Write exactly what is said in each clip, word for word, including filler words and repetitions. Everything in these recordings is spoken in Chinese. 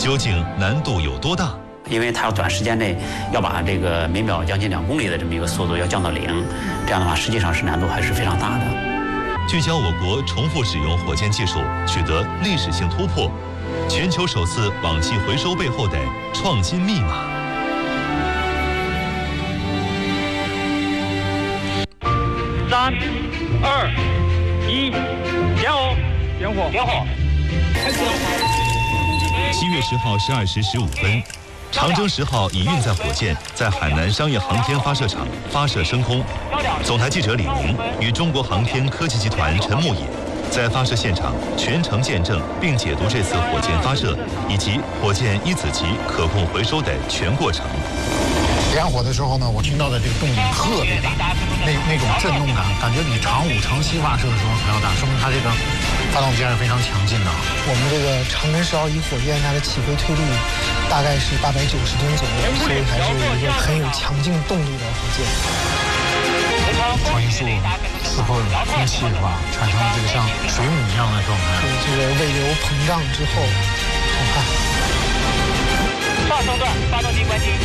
究竟难度有多大？ 因为它要短时间内要把这个每秒将近两公里的这么一个速度要降到零，这样的话实际上是难度还是非常大的。 聚焦我国重复使用火箭技术取得历史性突破，全球首次网系回收背后的创新密码。 三、二、一，点火！点火！点火！开始。 七月十号十二时十五分，长征十号乙运载火箭在海南商业航天发射场发射升空。总台记者李宁与中国航天科技集团陈牧野在发射现场全程见证并解读这次火箭发射以及火箭一子级可控回收的全过程。 点火的时候呢，我听到的这个动力特别大，那那种震动感，感觉比长五、长七发射的时候还要大，说明它这个发动机还是非常强劲的。 我们这个长征十号乙火箭，它的起飞推力大概是八百九十吨左右，所以还是一个很有强劲动力的火箭。 超音速刺破空气是吧，产生了这个像水母一样的状态。 对，这个尾流膨胀之后，好看。 上升段，发动机关机。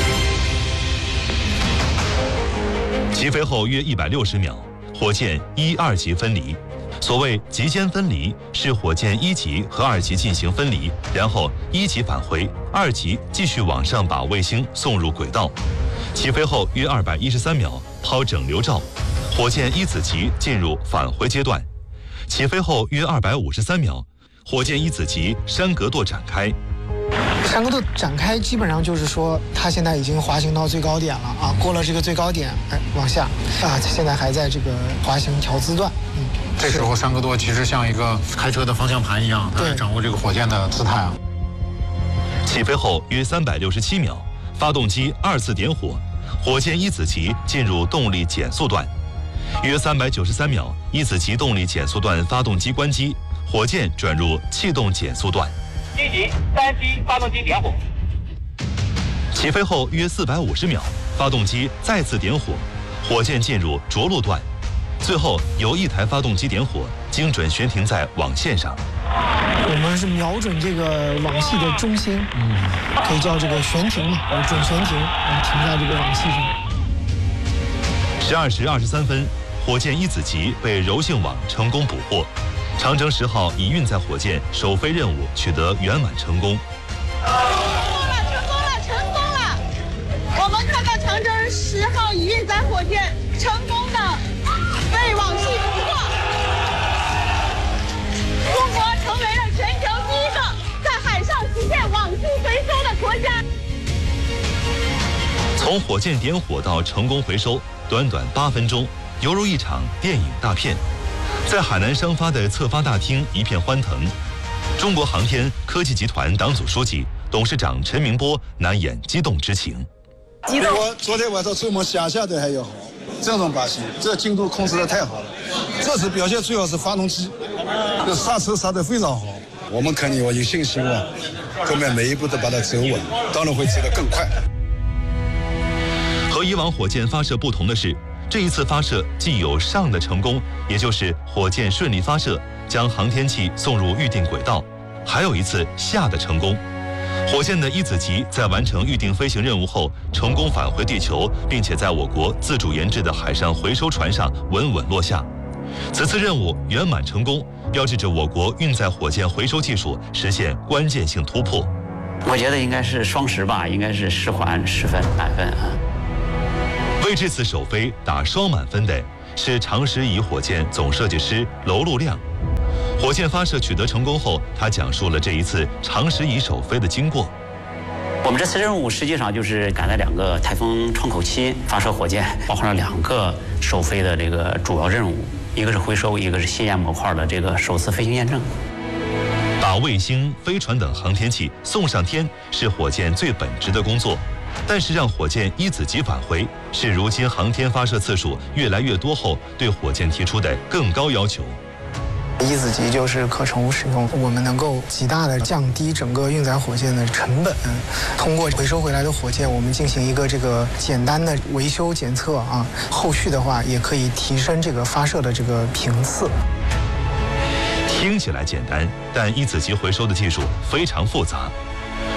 起飞后约一百六十秒，火箭一、二级分离。所谓级间分离，是火箭一级和二级进行分离，然后一级返回，二级继续往上把卫星送入轨道。起飞后约二百一十三秒，抛整流罩，火箭一子级进入返回阶段。起飞后约二百五十三秒，火箭一子级山格舵展开。 山格舵展开，基本上就是说，它现在已经滑行到最高点了啊，过了这个最高点，哎，往下啊，现在还在这个滑行调姿段。嗯， 这时候山格舵其实像一个开车的方向盘一样，它掌握这个火箭的姿态啊。 起飞后约三百六十七秒，发动机二次点火，火箭一子级进入动力减速段。约三百九十三秒，一子级动力减速段发动机关机，火箭转入气动减速段。 一级、三级发动机点火。 起飞后约四百五十秒，发动机再次点火，火箭进入着陆段。最后由一台发动机点火，精准悬停在网线上。 我们是瞄准这个网系的中心，嗯，可以叫这个悬停嘛，准悬停，停在这个网系上。 十二时二十三分，火箭一子级被柔性网成功捕获。长征十号乙运载火箭首飞任务取得圆满成功。 成功了，成功了，成功了！我们看到长征十号乙运载火箭成功的被网系捕获，中国成为了全球第一个在海上实现网系回收的国家。 从火箭点火到成功回收，短短八分钟，犹如一场电影大片。在海南商发的测发大厅一片欢腾，中国航天科技集团党组书记、董事长陈明波难掩激动之情。 比我昨天晚上做梦想象的还要好，这种把戏，这进度控制的太好了。这次表现最好是发动机，这刹车刹得非常好。我们肯定我有信心啊，后面每一步都把它走稳，当然会走得更快。 和以往火箭发射不同的是，这一次发射既有上的成功，也就是火箭顺利发射，将航天器送入预定轨道，还有一次下的成功。火箭的一子级在完成预定飞行任务后，成功返回地球，并且在我国自主研制的海上回收船上稳稳落下。此次任务圆满成功，标志着我国运载火箭回收技术实现关键性突破。 我觉得应该是双十吧，应该是十环十分满分啊。 为这次首飞打双满分的是长十乙火箭总设计师娄路亮。火箭发射取得成功后，他讲述了这一次长十乙首飞的经过。 我们这次任务实际上就是赶在两个台风窗口期发射火箭，包含了两个首飞的这个主要任务，一个是回收，一个是新研模块的这个首次飞行验证。 把卫星、飞船等航天器送上天是火箭最本职的工作。但是让火箭一子级返回，是如今航天发射次数越来越多后对火箭提出的更高要求。 一子级就是可重复使用，我们能够极大的降低整个运载火箭的成本。通过回收回来的火箭，我们进行一个这个简单的维修检测啊，后续的话也可以提升这个发射的这个频次。 听起来简单，但一子级回收的技术非常复杂。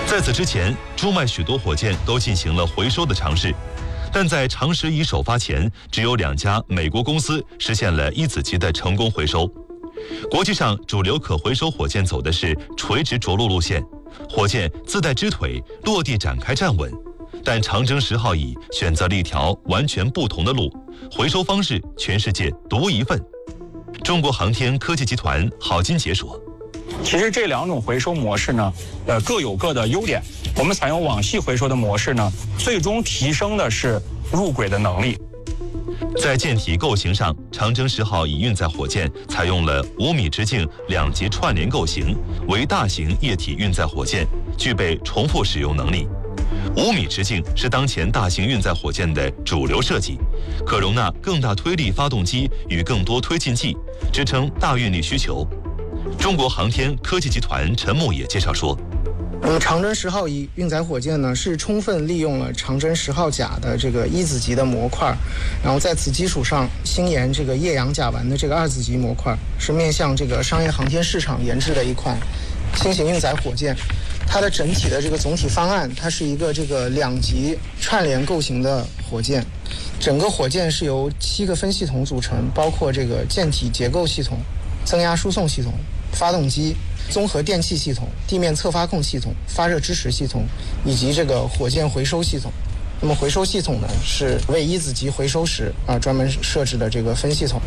在此之前，中外许多火箭都进行了回收的尝试，但在长时乙首发前，只有两家美国公司实现了一子级的成功回收。国际上主流可回收火箭走的是垂直着陆路线，火箭自带支腿，落地展开站稳。但长征十号乙选择了一条完全不同的路，回收方式全世界独一份。中国航天科技集团郝金杰说：“ 其实这两种回收模式呢，呃，各有各的优点。我们采用网系回收的模式呢，最终提升的是入轨的能力。 在舰体构型上，长征十号乙运载火箭采用了五米直径两级串联构型，为大型液体运载火箭，具备重复使用能力。五米直径是当前大型运载火箭的主流设计，可容纳更大推力发动机与更多推进剂，支撑大运力需求。”中国航天科技集团陈牧也介绍说：“ 那么长征十号乙运载火箭呢，是充分利用了长征十号甲的这个一子级的模块，然后在此基础上新研这个液氧甲烷的这个二子级模块，是面向这个商业航天市场研制的一款新型运载火箭。它的整体的这个总体方案，它是一个这个两级串联构型的火箭，整个火箭是由七个分系统组成，包括这个舰体结构系统、增压输送系统、发动机、综合电气系统、地面侧发控系统、发热支持系统以及这个火箭回收系统。那么回收系统呢，是为一子级回收时啊专门设置的这个分系统。”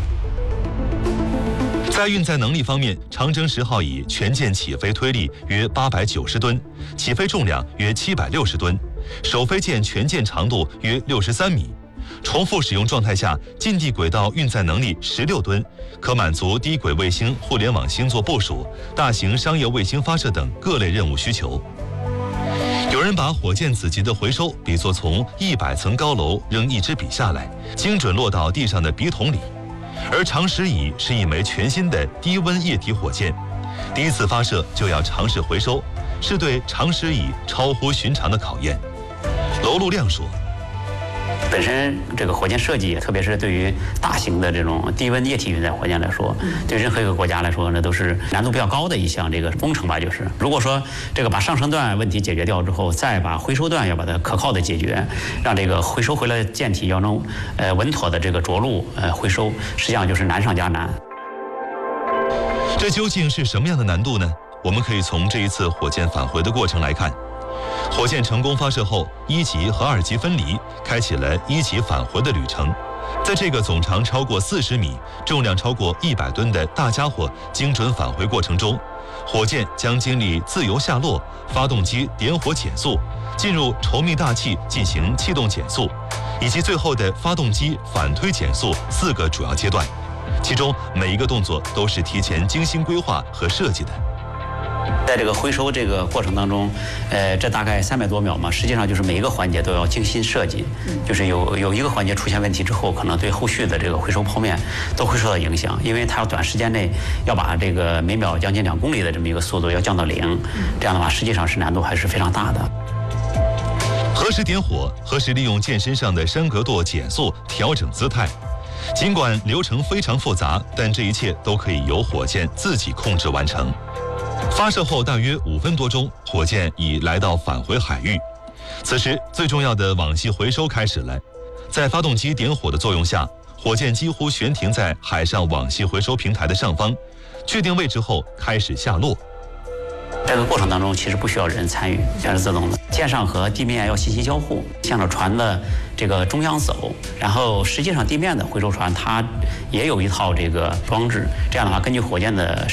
在运载能力方面，长征十号乙全舰起飞推力约八百九十吨，起飞重量约七百六十吨，首飞舰全舰长度约六十三米。重复使用状态下，近地轨道运载能力十六吨，可满足低轨卫星、互联网星座部署、大型商业卫星发射等各类任务需求。有人把火箭子级的回收比作从一百层高楼扔一支笔下来，精准落到地上的笔筒里。而长时乙是一枚全新的低温液体火箭，第一次发射就要尝试回收，是对长时乙超乎寻常的考验。娄路亮说：“ 本身这个火箭设计，特别是对于大型的这种低温液体运载火箭来说，对任何一个国家来说，那都是难度比较高的一项这个工程吧。就是如果说这个把上升段问题解决掉之后，再把回收段要把它可靠的解决，让这个回收回来的舰体要能呃稳妥的这个着陆呃回收，实际上就是难上加难。 这究竟是什么样的难度呢？我们可以从这一次火箭返回的过程来看。火箭成功发射后，一级和二级分离，开启了一级返回的旅程。在这个总长超过四十米、重量超过一百吨的大家伙精准返回过程中，火箭将经历自由下落、发动机点火减速、进入稠密大气进行气动减速，以及最后的发动机反推减速四个主要阶段。其中每一个动作都是提前精心规划和设计的。 在这个回收这个过程当中，呃，这大概三百多秒嘛，实际上就是每一个环节都要精心设计，就是有有一个环节出现问题之后，可能对后续的这个回收剖面都会受到影响，因为它要短时间内要把这个每秒将近两公里的这么一个速度要降到零，这样的话实际上是难度还是非常大的。 何时点火，何时利用舰身上的升格舵减速调整姿态。尽管流程非常复杂，但这一切都可以由火箭自己控制完成。发射后大约五分多钟，火箭已来到返回海域。此时最重要的网系回收开始了。在发动机点火的作用下，火箭几乎悬停在海上网系回收平台的上方，确定位置后开始下落。 这个过程当中其实不需要人参与，全是自动的。舰上和地面要信息交互，向着船的这个中央走，然后实际上地面的回收船它也有一套这个装置，这样的话根据火箭的